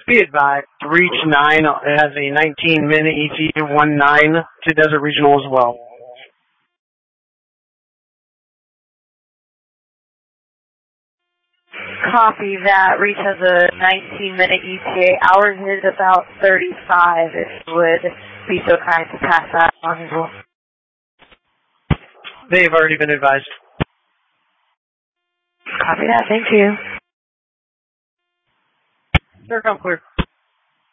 Be advised, Reach 9 has a 19-minute ETA 19 to Desert Regional as well. Copy that. Reach has a 19-minute ETA. Ours is about 35, if you would be so kind to pass that on as well. They've already been advised. Copy that. Thank you. They're clear.